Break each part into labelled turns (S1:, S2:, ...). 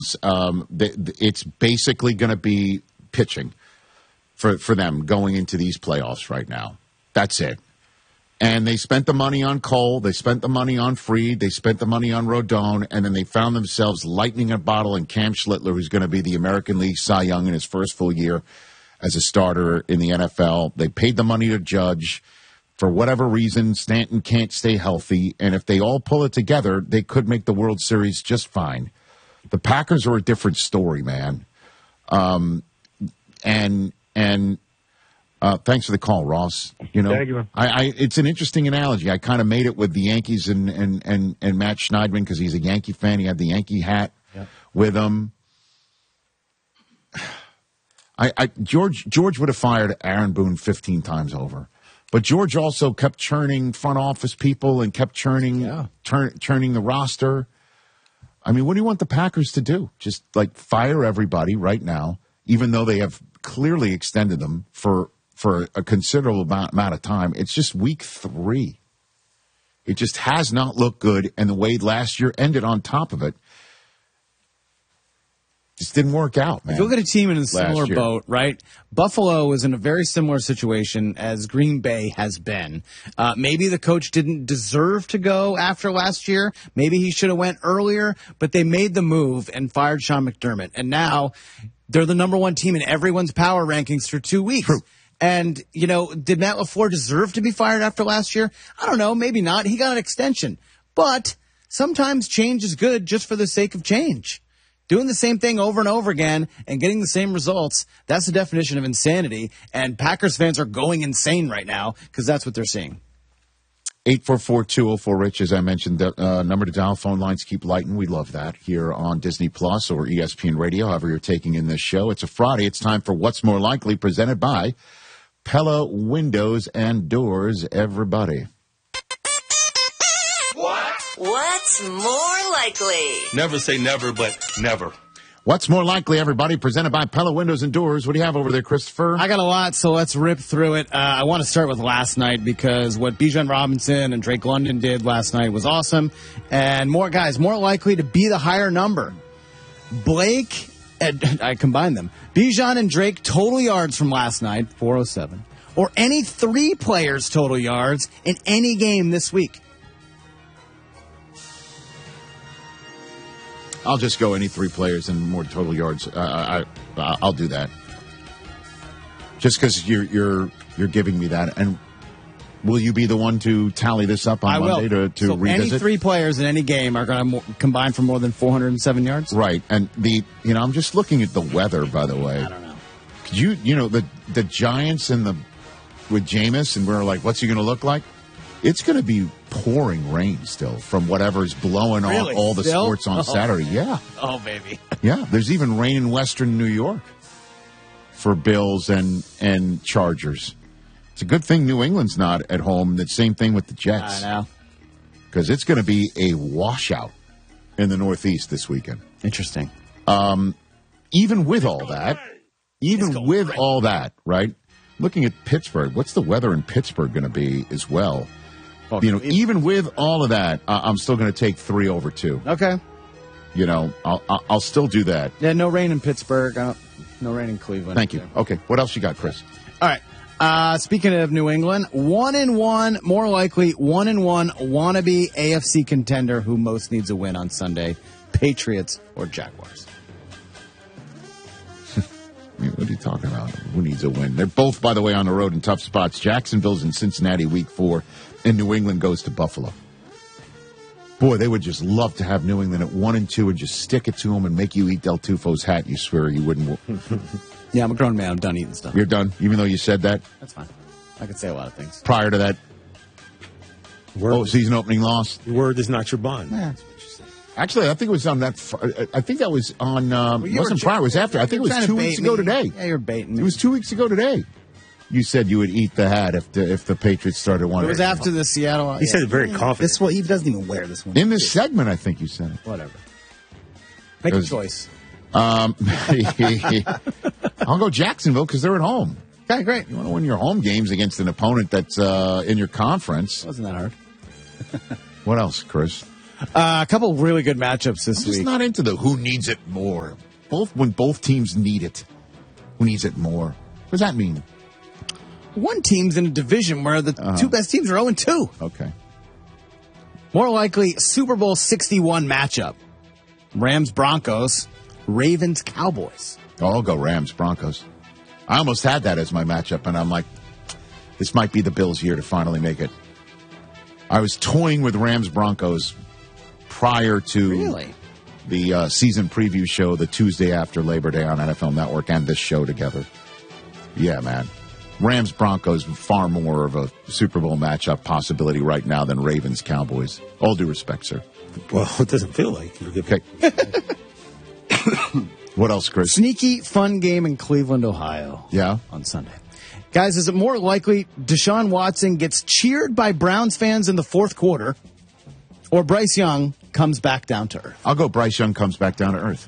S1: it's basically going to be pitching for them going into these playoffs right now. That's it. And they spent the money on Cole. They spent the money on Fried. They spent the money on Rodon. And then they found themselves lightning a bottle in Cam Schlittler, who's going to be the American League Cy Young in his first full year as a starter in the NFL. They paid the money to Judge. For whatever reason, Stanton can't stay healthy. And if they all pull it together, they could make the World Series just fine. The Packers are a different story, man. Thanks for the call, Ross.
S2: Thank you.
S1: It's an interesting analogy. I kind of made it with the Yankees and Matt Schneidman because he's a Yankee fan. He had the Yankee hat with him. George would have fired Aaron Boone 15 times over. But George also kept churning front office people and kept churning the roster. I mean, what do you want the Packers to do? Just, fire everybody right now, even though they have clearly extended them for a considerable amount of time. It's just week 3. It just has not looked good, and the way last year ended on top of it just didn't work out, man.
S3: If you look at a team in a similar boat, right? Buffalo was in a very similar situation as Green Bay has been. Maybe the coach didn't deserve to go after last year. Maybe he should have went earlier, but they made the move and fired Sean McDermott. And now they're the number 1 team in everyone's power rankings for 2 weeks.
S1: True.
S3: And, did Matt LaFleur deserve to be fired after last year? I don't know. Maybe not. He got an extension. But sometimes change is good just for the sake of change. Doing the same thing over and over again and getting the same results, that's the definition of insanity. And Packers fans are going insane right now because that's what they're seeing.
S1: 844-204-RICH, as I mentioned, the number to dial. Phone lines keep lighting. We love that here on Disney Plus or ESPN Radio, however you're taking in this show. It's a Friday. It's time for What's More Likely, presented by Pella Windows and Doors, everybody.
S4: What's more likely?
S5: Never say never, but never.
S1: What's more likely, everybody? Presented by Pella Windows and Doors. What do you have over there, Christopher?
S3: I got a lot, so let's rip through it. I want to start with last night because what Bijan Robinson and Drake London did last night was awesome. And more guys, more likely to be the higher number. Blake, I combined them. Bijan and Drake total yards from last night, 407. Or any 3 players' total yards in any game this week.
S1: I'll just go any 3 players and more total yards. I'll do that. Just because you're giving me that. And will you be the one to tally this up on Monday to revisit?
S3: Any 3 players in any game are going to combine for more than 407 yards?
S1: Right. And I'm just looking at the weather, by the way.
S3: I don't know.
S1: Could the Giants with Jameis, and we're like, what's he going to look like? It's going to be pouring rain still from whatever's blowing on all the sports on Saturday. Yeah.
S3: Oh, baby.
S1: Yeah. There's even rain in western New York for Bills and Chargers. It's a good thing New England's not at home. The same thing with the Jets.
S3: I know.
S1: Because it's going to be a washout in the Northeast this weekend.
S3: Interesting.
S1: Even with all that, right? Looking at Pittsburgh, what's the weather in Pittsburgh going to be as well? Even with all of that, I'm still going to take 3 over 2.
S3: Okay.
S1: I'll still do that.
S3: Yeah, no rain in Pittsburgh. No rain in Cleveland.
S1: Thank you. Okay, what else you got, Chris?
S3: All right. Speaking of New England, 1-1, more likely 1-1 wannabe AFC contender who most needs a win on Sunday, Patriots or Jaguars.
S1: What are you talking about? Who needs a win? They're both, by the way, on the road in tough spots. Jacksonville's in Cincinnati week 4, and New England goes to Buffalo. Boy, they would just love to have New England at 1-2 and just stick it to them and make you eat Del Tufo's hat. You swear you wouldn't.
S3: Yeah, I'm a grown man. I'm done eating stuff.
S1: You're done, even though you said that?
S3: That's fine. I could say a lot of things.
S1: Prior to that, season opening loss?
S2: Your word is not your bond.
S1: Yeah, that's what you said. Actually, I think it was on that. I think that was on. It wasn't prior. It was after. I think it was 2 weeks ago today.
S3: Yeah, you're baiting me.
S1: It was 2 weeks ago today. You said you would eat the hat if the Patriots started winning.
S3: It was after the Seattle.
S2: He said it very confident.
S3: This one, he doesn't even wear this one.
S1: In this segment, I think you said it.
S3: Whatever. Make a choice.
S1: I'll go Jacksonville because they're at home.
S3: Okay, great.
S1: You want to win your home games against an opponent that's in your conference.
S3: Wasn't that hard?
S1: What else, Chris?
S3: A couple really good matchups this
S1: I'm just
S3: week.
S1: not into the who needs it more. When both teams need it. Who needs it more? What does that mean?
S3: One team's in a division where the two best teams are 0-2.
S1: Okay.
S3: More likely, Super Bowl 61 matchup. Rams-Broncos, Ravens-Cowboys.
S1: I'll go Rams, Broncos. I almost had that as my matchup, and I'm like, this might be the Bills' year to finally make it. I was toying with Rams, Broncos prior to the season preview show the Tuesday after Labor Day on NFL Network and this show together. Yeah, man. Rams, Broncos, far more of a Super Bowl matchup possibility right now than Ravens, Cowboys. All due respect, sir.
S2: Well, it doesn't feel like you're giving.
S1: Okay. What else, Chris?
S3: Sneaky fun game in Cleveland, Ohio.
S1: Yeah?
S3: On Sunday. Guys, is it more likely Deshaun Watson gets cheered by Browns fans in the fourth quarter or Bryce Young comes back down to earth?
S1: I'll go Bryce Young comes back down to earth.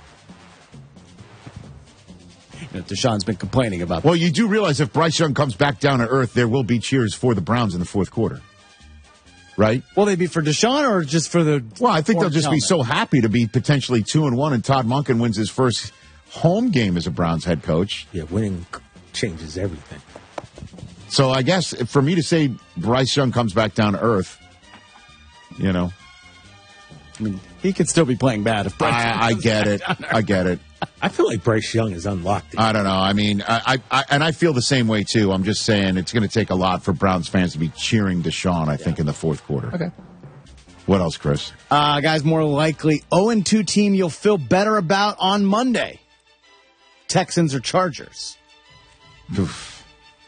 S3: Deshaun's been complaining about
S1: Well, you do realize if Bryce Young comes back down to earth, there will be cheers for the Browns in the fourth quarter. Right?
S3: Will they be for Deshaun or just for the...
S1: Well, I think they'll just be
S3: helmet?
S1: so happy to be potentially 2-1 and Todd Monken wins his first home game as a Browns head coach.
S2: Yeah, winning changes everything.
S1: So I guess for me to say Bryce Young comes back down to earth, you know.
S3: I mean, he could still be playing bad if Bryce Young
S1: I
S3: comes
S1: get
S3: back
S1: it.
S3: down to earth.
S1: I get it.
S2: I feel like Bryce Young is unlocked.
S1: I don't know. I mean, I feel the same way, too. I'm just saying it's going to take a lot for Browns fans to be cheering Deshaun, I think, in the fourth quarter.
S3: Okay.
S1: What else, Chris?
S3: Guys, more likely 0-2 team you'll feel better about on Monday. Texans or Chargers?
S1: Oof.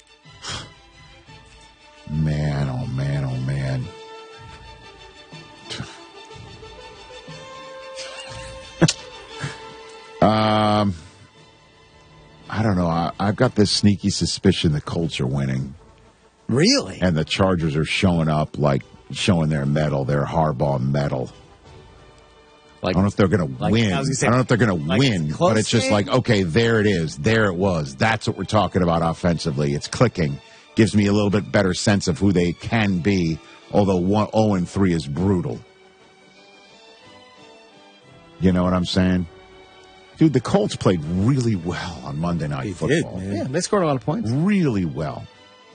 S1: Man, oh, man, oh, man. I don't know. I've got this sneaky suspicion the Colts are winning.
S3: Really?
S1: And the Chargers are showing up, like, showing their mettle, their Harbaugh mettle.
S3: Like,
S1: I don't know if they're going to win. I don't know if they're going to win, but it's just like, okay, there it is. There it was. That's what we're talking about offensively. It's clicking. Gives me a little bit better sense of who they can be, although 0-3 is brutal. You know what I'm saying? Dude, the Colts played really well on Monday Night Football.
S2: Did, man.
S3: Yeah, they scored a lot of points.
S1: Really well.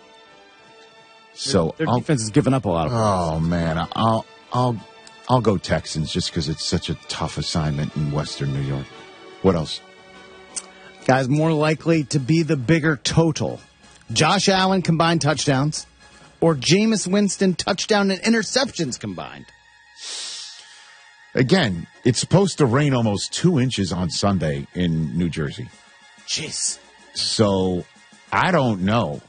S1: So
S3: Their defense has given up a lot of points.
S1: Oh man, I'll go Texans just because it's such a tough assignment in Western New York. What else?
S3: Guys, more likely to be the bigger total. Josh Allen combined touchdowns or Jameis Winston touchdown and interceptions combined?
S1: Again, it's supposed to rain almost 2 inches on Sunday in New Jersey.
S3: Jeez.
S1: So I don't know.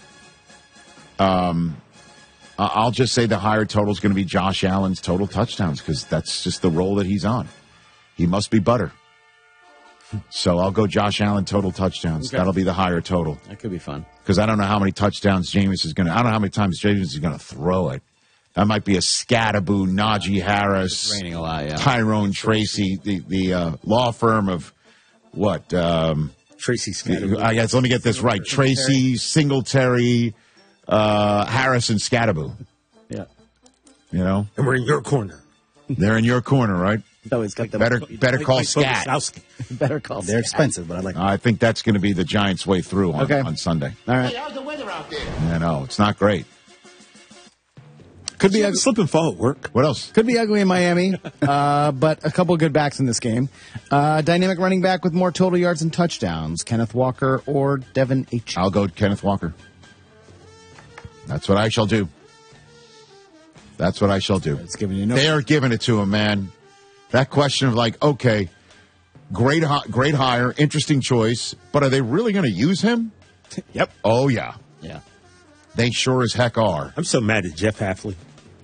S1: I'll just say the higher total is going to be Josh Allen's total touchdowns because that's just the role that he's on. He must be butter. So I'll go Josh Allen total touchdowns.
S3: Okay.
S1: That'll be the higher total
S3: That could be fun.
S1: because I don't know how many touchdowns Jameis is going to. I don't know how many times Jameis is going to throw it. That might be a Scattaboo, Najee Harris,
S3: It's raining a lot, yeah.
S1: Tyrone Tracy, the law firm of what?
S2: Tracy Scattergood.
S1: I guess let me get this right. Tracy, Singletary, Harris, and Scattaboo.
S3: Yeah.
S1: You know,
S2: And we're in your corner.
S1: they're in your corner, right?
S3: So he's got the
S1: Better call Scat.
S2: Bogusowski.
S3: better call.
S6: They're expensive, but I like them.
S1: I think that's going to be the Giants' way through on,
S3: Okay.
S1: on Sunday.
S3: All right.
S6: How's the weather out there?
S1: I know it's not great.
S3: Could be
S2: Slip and fall at work.
S1: What else?
S3: Could be ugly in Miami, but a couple good backs in this game. Dynamic running back with more total yards and touchdowns. Kenneth Walker or Devin H.
S1: I'll go Kenneth Walker. That's what I shall do. That's what I shall do.
S3: It's giving you no.
S1: They are giving it to him, man. That question of like, okay, great hire, interesting choice, but are they really going to use him?
S3: Yep.
S1: Oh, yeah.
S3: Yeah.
S1: They sure as heck are.
S2: I'm so mad at Jeff Hafley.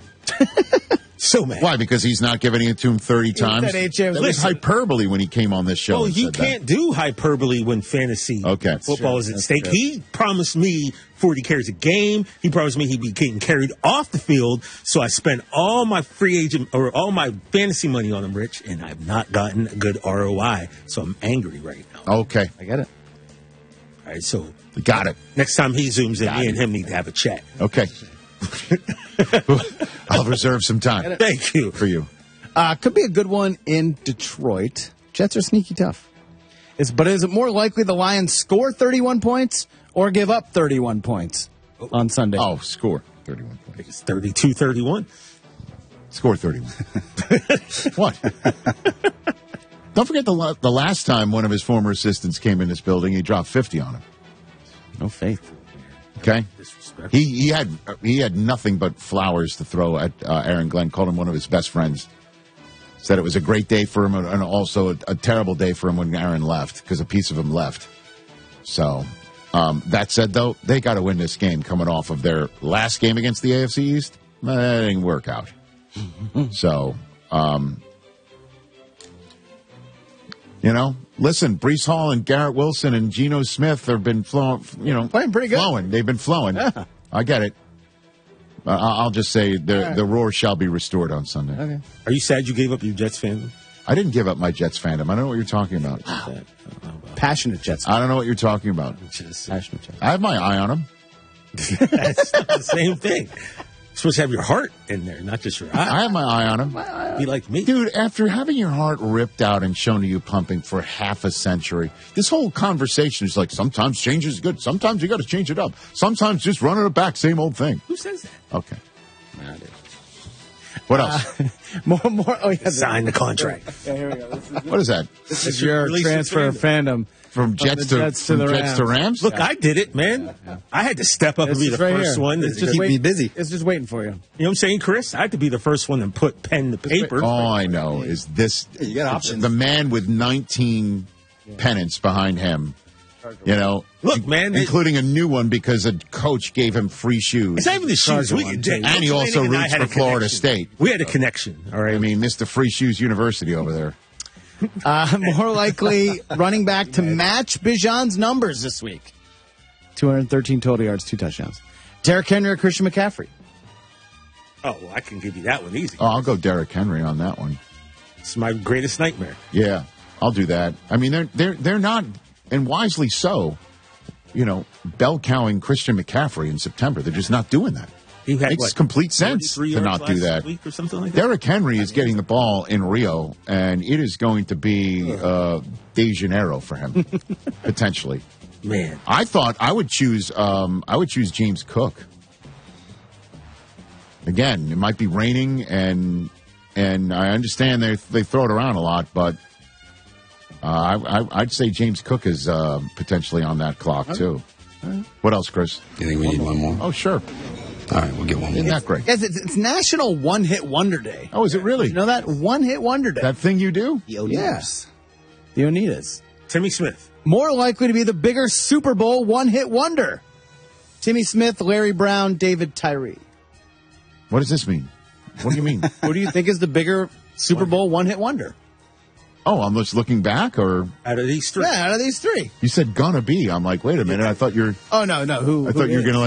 S2: So mad.
S1: Why? Because he's not giving it to him 30 times?
S3: said HM.
S1: That was hyperbole when he came on this show.
S2: Well,
S1: and
S2: you
S1: said that.
S2: can't do hyperbole when fantasy
S1: Okay.
S2: football is at
S3: That's
S2: stake.
S3: true.
S2: He promised me 40 carries a game. He promised me he'd be getting carried off the field. So I spent all my free agent or all my fantasy money on him, Rich, and I've not gotten a good ROI. So I'm angry right now.
S1: Okay.
S3: I get it.
S2: All right, so
S1: Got it.
S2: next time he zooms in,
S1: Got
S2: me
S1: it.
S2: and him need to have a chat.
S1: Okay. I'll reserve some time
S2: Thank you.
S1: for you.
S3: Could be a good one in Detroit. Jets are sneaky tough. But is it more likely the Lions score 31 points or give up 31 points on Sunday?
S1: Oh, score 31 points.
S2: It's 32-31.
S1: Score 31. What? Don't forget the last time one of his former assistants came in this building, he dropped 50 on him.
S3: No faith.
S1: Okay?
S2: Disrespect.
S1: He had nothing but flowers to throw at Aaron Glenn, called him one of his best friends. Said it was a great day for him and also a terrible day for him when Aaron left because a piece of him left. So, that said, though, they got to win this game coming off of their last game against the AFC East. That didn't work out. So, listen, Breece Hall and Garrett Wilson and Geno Smith have been flowing,
S3: Playing pretty good.
S1: flowing. They've been flowing.
S3: Yeah.
S1: I get it. I'll just say the roar shall be restored on Sunday.
S3: Okay.
S2: Are you sad you gave up your Jets fan?
S1: I didn't give up my Jets fandom. I don't know what you're talking about.
S3: Passionate Jets.
S1: I don't know what you're talking about.
S3: Passionate Jets.
S1: I have my eye on him.
S2: That's not the same thing. You're supposed to have your heart in there, not just your eye.
S1: I have my eye on him.
S2: Be like me.
S1: Dude, after having your heart ripped out and shown to you pumping for half a century, this whole conversation is like sometimes change is good. Sometimes you got to change it up. Sometimes just running it back, same old thing.
S2: Who says that?
S1: Okay. What else?
S3: More. Oh, yeah.
S2: Sign the contract.
S3: Yeah, here we go.
S1: What is that?
S3: This is your
S2: Release
S3: transfer
S2: the
S3: of fandom.
S1: From Jets to
S3: the
S1: Jets to Rams?
S2: Look, I did it, man. I had to step up and be the first one.
S3: It's
S2: To
S3: just
S2: keep
S3: wait-
S2: me busy.
S3: It's just waiting for you.
S2: You know what I'm saying, Chris? I had to be the first one to put pen to paper.
S1: All I know is this.
S6: You got options.
S1: The man with 19 pennants behind him,
S2: Look, man,
S1: including a new one because a coach gave him free shoes.
S2: It's not even the shoes.
S1: And he also roots for Florida State.
S2: We had a connection, all right?
S1: I mean, Mr. Free Shoes University over there.
S3: More likely running back to match Bijan's numbers this week. 213 total yards, 2 touchdowns. Derrick Henry or Christian McCaffrey?
S2: Oh, well, I can give you that one easy.
S1: Oh, I'll go Derrick Henry on that one.
S2: It's my greatest nightmare.
S1: Yeah, I'll do that. I mean, they're not, and wisely so, bell cowing Christian McCaffrey in September. They're just not doing that.
S2: He had,
S1: Makes complete sense
S2: 43
S1: to
S2: yards
S1: not do
S2: last
S1: that.
S2: week or something like that?
S1: Derrick Henry is getting the ball in Rio, and it is going to be De Janeiro for him, potentially.
S2: Man.
S1: I thought I would choose James Cook. Again, it might be raining, and I understand they throw it around a lot, but I'd say James Cook is potentially on that clock too. What else, Chris?
S6: You think we need one more?
S1: Oh, sure.
S6: All right, we'll get one more.
S1: Isn't that great?
S3: Guys, it's National One Hit Wonder Day.
S1: Oh, is it really?
S3: You know that? One Hit Wonder Day.
S1: That thing you do?
S3: Yes. The Onetas.
S2: Timmy Smith.
S3: More likely to be the bigger Super Bowl one-hit wonder. Timmy Smith, Larry Brown, David Tyree.
S1: What does this mean? What do you mean?
S3: Who do you think is the bigger Super Bowl one-hit wonder?
S1: Oh, I'm just looking back, or
S2: Out of these three.
S3: Yeah, out of these three.
S1: you said gonna be. I'm like, wait a minute. I thought
S3: Oh, no. Who
S1: you were
S3: is?
S1: gonna